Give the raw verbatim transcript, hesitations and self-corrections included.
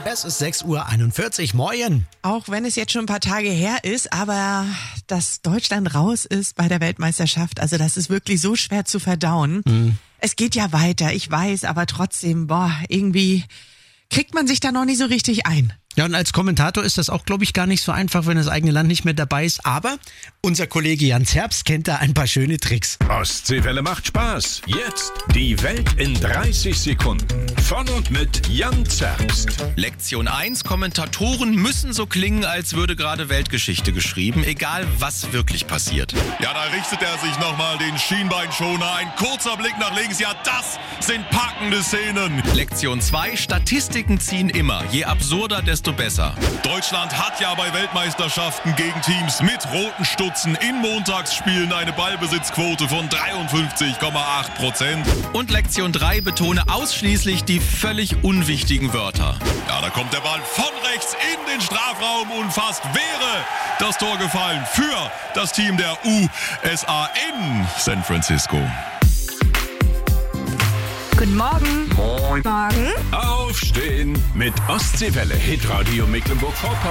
Es ist sechs Uhr einundvierzig. Moin. Auch wenn es jetzt schon ein paar Tage her ist, aber dass Deutschland raus ist bei der Weltmeisterschaft, also das ist wirklich so schwer zu verdauen. Mhm. Es geht ja weiter, ich weiß, aber trotzdem, boah, irgendwie kriegt man sich da noch nicht so richtig ein. Ja, und als Kommentator ist das auch, glaube ich, gar nicht so einfach, wenn das eigene Land nicht mehr dabei ist. Aber unser Kollege Jan Zerbst kennt da ein paar schöne Tricks. Ostseewelle macht Spaß. Jetzt die Welt in dreißig Sekunden. Von und mit Jan Zerbst. Lektion eins. Kommentatoren müssen so klingen, als würde gerade Weltgeschichte geschrieben, egal was wirklich passiert. Ja, da richtet er sich nochmal den Schienbeinschoner. Ein kurzer Blick nach links. Ja, das sind packende Szenen. Lektion zwei. Statistiken ziehen immer. Je absurder, desto besser. Deutschland hat ja bei Weltmeisterschaften gegen Teams mit roten Stutzen in Montagsspielen eine Ballbesitzquote von dreiundfünfzig Komma acht Prozent. Und Lektion drei. Betone ausschließlich die völlig unwichtigen Wörter. Ja, da kommt der Ball von rechts in den Strafraum und fast wäre das Tor gefallen für das Team der U S A in San Francisco. Guten Morgen. Moin. Morgen. Aufstehen mit Ostseewelle Hitradio Mecklenburg-Vorpommern.